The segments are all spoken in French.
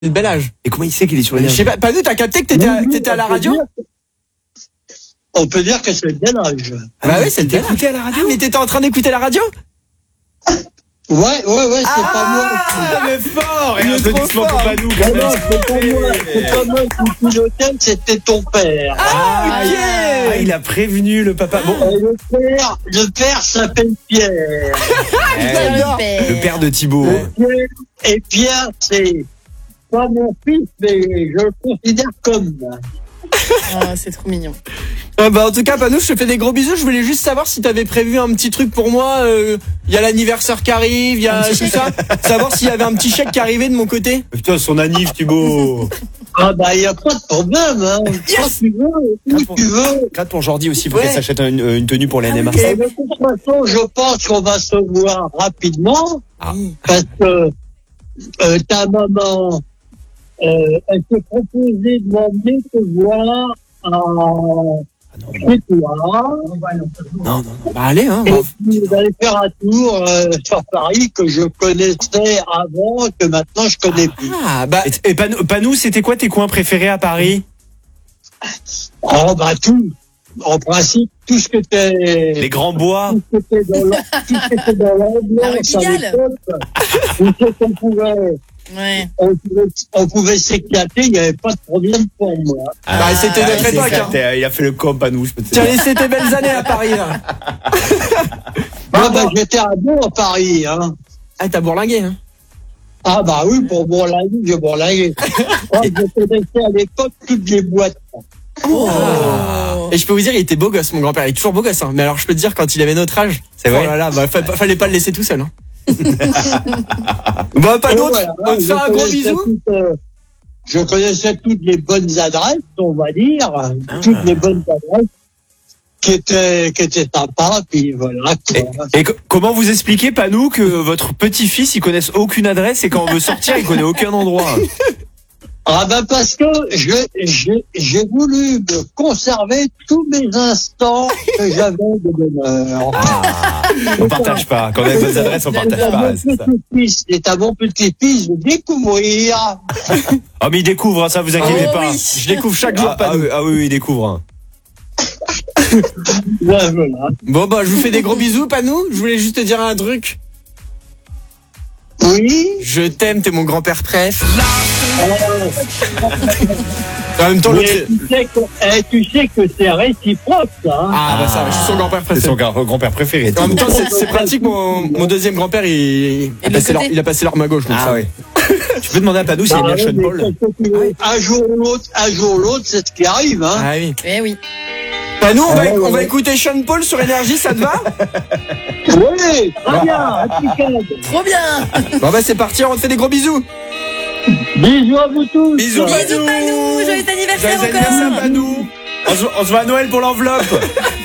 le bel âge. Et comment il sait qu'il est sur Je Énergie? sais pas, Panou, t'as capté que t'étais à la radio? On peut dire que c'est le bel âge. Bah oui, c'est le bel âge. T'écoutais à la radio? Mais t'étais en train d'écouter la radio? Ouais, c'est pas moi. Ah, mais fort! Et Il un est trop applaudissement pour fort. Panou, Non, quand même. c'est pas moi qui pilotais, c'était ton père. Ah, il a prévenu le papa. Bon, Et le père s'appelle Pierre. J'adore. le père de Thibaut. Et Pierre, c'est pas mon fils, mais je le considère comme. Ah, c'est trop mignon. Bah en tout cas, Panou, je te fais des gros bisous. Je voulais juste savoir si t'avais prévu un petit truc pour moi. Il y a l'anniversaire qui arrive, il y a tout ça. Savoir s'il y avait un petit chèque qui arrivait de mon côté. Putain, son anniv, Thibaut. Ah bah il y a pas de problème, hein. Quand tu veux, où tu veux. Gratte pour Jordi aussi, faut Ouais. qu'elle s'achète une tenue pour les NMA. Et de toute façon, je pense qu'on va se voir rapidement, Ah. parce que ta maman, elle s'est proposée de m'emmener te voir chez toi. Non. Bah allez, hein. Et puis d'aller faire un tour sur Paris que je connaissais avant, que maintenant je connais plus. Ah bah Et Panou, c'était quoi tes coins préférés à Paris? Oh bah tout. En principe, tout ce qui était... Les grands bois. Tout ce qui était dans l'ambiance à Pigalle. l'époque, où c'est qu'on pouvait... Ouais. On pouvait s'éclater, il n'y avait pas de problème pour moi. bah, c'était notre c'est époque. ça, Hein. il a fait le com, Panou, je peux te Tu as dire. laissé tes belles années à Paris là. Ah bah j'étais à bon à Paris, hein. Ah t'as bourlingué, hein. Ah bah oui, pour bourlinguer, j'ai bourlingué. Moi, je connaissais à l'époque toutes les boîtes. Oh. Et je peux vous dire, il était beau gosse, mon grand-père. Il est toujours beau gosse, hein. Mais alors, je peux te dire, quand il avait notre âge. C'est vrai. Oh là là, bah, fallait pas le laisser tout seul, hein. Bon, pas Et d'autre. voilà, On te je fait un gros connaissais bisou. je connaissais toutes les bonnes adresses, on va dire. Toutes les bonnes adresses qui étaient sympas, puis voilà. Quoi. Et comment vous expliquez, Panou, que votre petit-fils, il connaisse aucune adresse et quand on veut sortir, il connaît aucun endroit? Ah ben parce que j'ai voulu me conserver tous mes instants que j'avais de bonheur. On partage pas. Quand on a une bonne adresse, on partage pas. C'est ça. C'est à mon petit-fils de découvrir. Oh, mais il découvre, hein, ça, vous inquiétez Oh, pas. oui. Je découvre chaque jour, Panou. Oui, il découvre. Hein. Ouais, voilà. Bon, bah, je vous fais des gros bisous, Panou. Je voulais juste te dire un truc. Oui. Je t'aime, t'es mon grand-père préf. En même temps, l'autre. Mais tu sais que c'est réciproque, ça. Hein. Ah, bah, ça, je suis son grand-père C'est préféré. son grand-père préféré. En même temps, c'est pratique. Mon deuxième grand-père, il a passé l'arme à gauche. Donc Ah ça. oui. Tu peux demander à Panou s'il aime bien Sean Paul. Un jour ou l'autre, c'est ce qui arrive. Hein. Ah oui. Eh oui. Panou, on va écouter Sean Paul sur Énergie, ça te va? Oui, très bien, impeccable. Trop bien. Bon, bah, c'est parti, on te fait des gros bisous. Bisous à vous tous. Bisous, Bisous, Panou. Joyeux anniversaire Joyeux anniversaire, encore. Panou. On se voit à Noël pour l'enveloppe.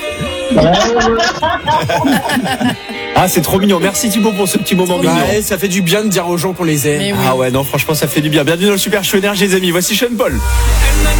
Ah, c'est trop mignon. Merci Thibaut pour ce petit moment mignon. Ouais, ça fait du bien de dire aux gens qu'on les aime. Mais oui. Ah ouais, non, franchement, ça fait du bien. Bienvenue dans le Super Show Énergie, les amis. Voici Sean Paul.